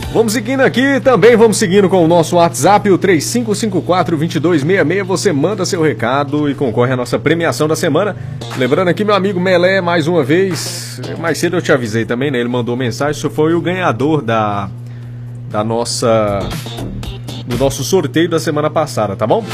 Vamos seguindo aqui, também vamos seguindo com o nosso WhatsApp, o 3554-2266. Você manda seu recado e concorre à nossa premiação da semana. Lembrando aqui, meu amigo Melé, mais uma vez, mais cedo eu te avisei também, né? Ele mandou mensagem, isso foi o ganhador do nosso sorteio da semana passada, tá bom?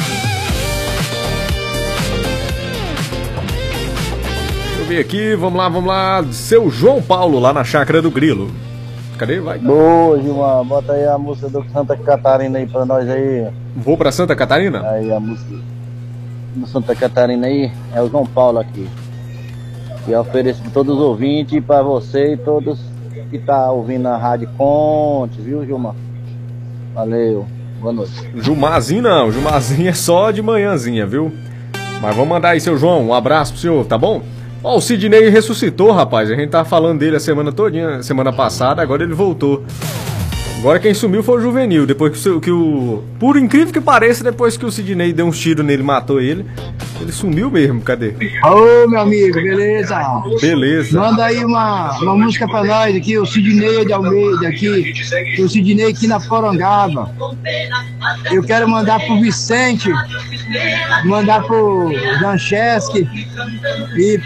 Deixa eu ver aqui, vamos lá. Seu João Paulo, lá na Chácara do Grilo. Cadê? Vai. Boa, Gilmar. Bota aí a música do Santa Catarina aí pra nós aí. Vou pra Santa Catarina? Aí a música do Santa Catarina aí. É o João Paulo aqui. E eu ofereço pra todos os ouvintes e pra você e todos que tá ouvindo a Rádio Conte, viu, Gilmar? Valeu. Boa noite. Jumarzinho não. Jumarzinho é só de manhãzinha, viu? Mas vamos mandar aí, seu João. Um abraço pro senhor, tá bom? Ó, o Sidney ressuscitou, rapaz. A gente tava falando dele a semana todinha, semana passada, agora ele voltou. Agora quem sumiu foi o Juvenil. Depois que o... Por incrível que pareça, depois que o Sidney deu uns tiros nele, matou ele sumiu mesmo. Cadê? Ô, meu amigo, beleza? Beleza. Manda aí uma música pra nós aqui, o Sidney de Almeida aqui. O Sidney aqui na Porangaba. Eu quero mandar pro Vicente, mandar pro Dancheski e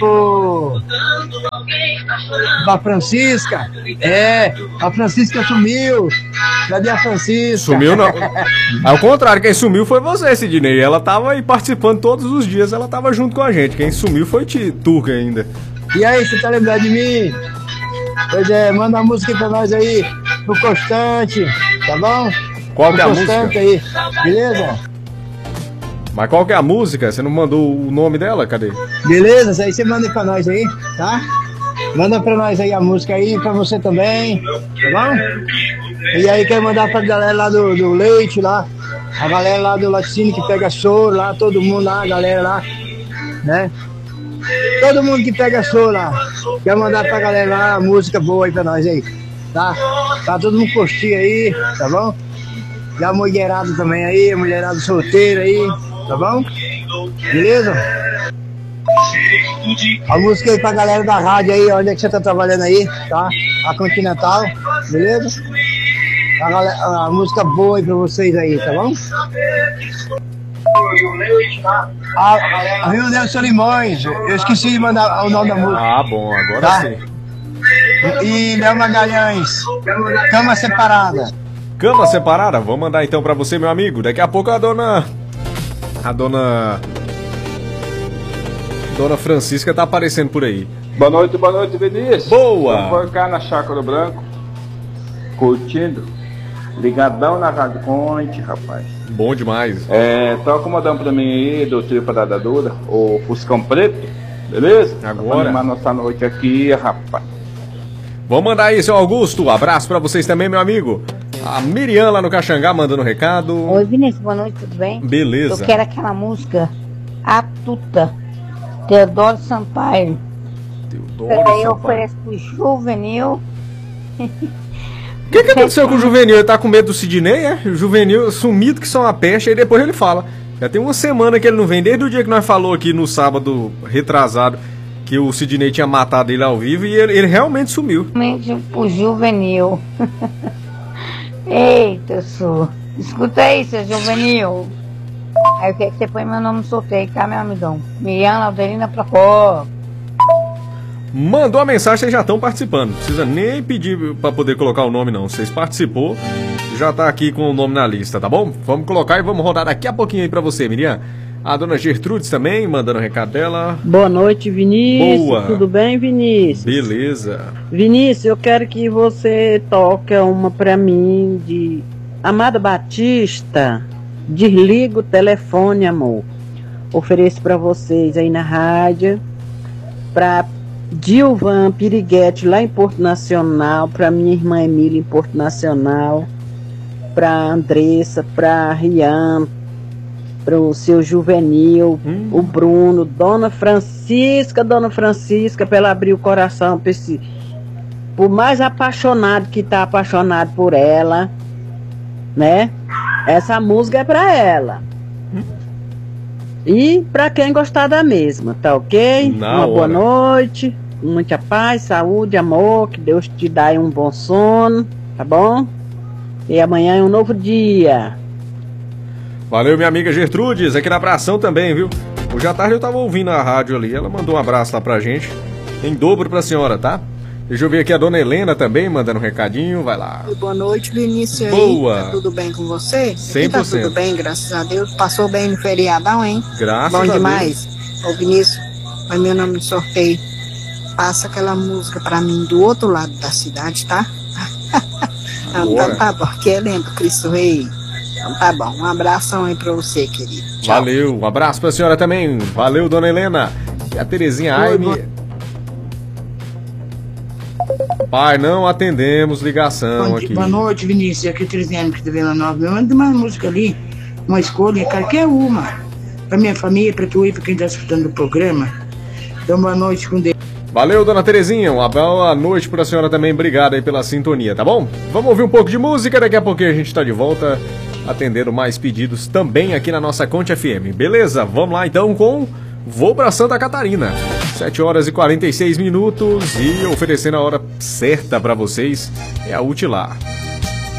pra Francisca. A Francisca sumiu. Cadê a Francisca? Sumiu não. Ao contrário, quem sumiu foi você, Sidney. Ela tava aí participando todos os dias, ela tava junto com a gente. Quem sumiu foi Turca ainda. E aí, você tá lembrado de mim? Pois é, manda uma música pra nós aí, pro Constante, tá bom? Qual que é a música? Aí, beleza? Mas qual que é a música? Você não mandou o nome dela? Cadê? Beleza, isso aí você manda pra nós aí, tá? Manda pra nós aí a música aí, pra você também, tá bom? E aí quero mandar pra galera lá do Leite lá, a galera lá do Laticínio que pega soro lá, todo mundo lá, a galera lá, né? Todo mundo que pega soro lá, quero mandar pra galera lá a música boa aí pra nós aí, tá? Tá todo mundo curtir aí, tá bom? E a mulherada também aí, a mulherada solteira aí, tá bom? Beleza? A música aí pra galera da rádio aí, onde é que você tá trabalhando aí, tá? A Continental, beleza? A música boa aí pra vocês aí, tá bom? A Rio Nelson Limões, eu esqueci de mandar o nome da música. Ah, bom, agora tá? Sim. E Léo Magalhães, Cama Separada. Cama Separada? Vou mandar então pra você, meu amigo. Daqui a pouco a dona Francisca tá aparecendo por aí. Boa noite, Vinícius. Boa! Vou cá na Chácara Branco, curtindo, ligadão na Rádio Conte, rapaz. Bom demais. Toca uma dama pra mim aí, do Tripa da Dura, o Fuscão Preto, beleza? Agora. Pra animar nossa noite aqui, rapaz. Vamos mandar aí, seu Augusto. Um abraço pra vocês também, meu amigo. A Miriam lá no Caxangá mandando recado. Oi, Vinícius, boa noite, tudo bem? Beleza. Eu quero aquela música A Tuta, Teodoro Sampaio. Daí eu ofereço pro Juvenil. O que aconteceu com o Juvenil? Ele tá com medo do Sidney, é? O Juvenil sumido que são a peste, aí depois ele fala. Já tem uma semana que ele não vem, desde o dia que nós falou aqui no sábado retrasado que o Sidney tinha matado ele ao vivo e ele realmente sumiu. Realmente pro Juvenil. Eita, sou. Escuta aí, seu Juvenil. Aí eu quero que você põe meu nome no sorteio, tá, meu amigão? Miriam Laudelina Procó. Mandou a mensagem, vocês já estão participando. Não precisa nem pedir pra poder colocar o nome, não. Vocês participou, já tá aqui com o nome na lista, tá bom? Vamos colocar e vamos rodar daqui a pouquinho aí pra você, Miriam. A dona Gertrudes também, mandando o recado dela. Boa noite, Vinícius. Boa. Tudo bem, Vinícius? Beleza. Vinícius, eu quero que você toque uma pra mim de Amada Batista. Desliga o telefone, amor. Ofereço pra vocês aí na rádio. Pra Dilvan Piriguete lá em Porto Nacional. Pra minha irmã Emília em Porto Nacional. Pra Andressa, pra Rian, pro seu Juvenil, o Bruno, Dona Francisca, pra ela abrir o coração pra esse, por mais apaixonado que tá apaixonado por ela, né? Essa música é pra ela. E pra quem gostar da mesma, tá ok? Uma boa noite, muita paz, saúde, amor, que Deus te dê um bom sono, tá bom? E amanhã é um novo dia. Valeu, minha amiga Gertrudes, aqui na Abração também, viu? Hoje à tarde eu tava ouvindo a rádio ali, ela mandou um abraço lá pra gente, em dobro pra senhora, tá? Deixa eu ver aqui a dona Helena também, mandando um recadinho, vai lá. Boa noite, Vinícius. Boa. Aí, tá tudo bem com você? 100%. Tá tudo bem, graças a Deus. Passou bem no feriadão, hein? Graças Bom a demais. Ô, Vinícius, vai meu nome de sorteio. Passa aquela música pra mim do outro lado da cidade, tá? Então tá bom, que é lento, Cristo Rei. Então tá bom, um abração aí pra você, querido. Tchau. Valeu, um abraço pra senhora também. Valeu, dona Helena. E a Terezinha Aime. Pai, não atendemos ligação aqui. Boa noite, Vinícius. Aqui é Terezinha que tá vendo a nova. Manda uma música ali, uma escolha, qualquer uma. Pra minha família, pra tu e pra quem tá escutando o programa. Então, boa noite com Deus. Valeu, dona Terezinha. Uma boa noite pra senhora também. Obrigado aí pela sintonia, tá bom? Vamos ouvir um pouco de música. Daqui a pouquinho a gente tá de volta, atendendo mais pedidos também aqui na nossa Conte FM. Beleza? Vamos lá então com Vou pra Santa Catarina. 7 horas e 46 minutos e oferecendo a hora certa pra vocês é a Utilar.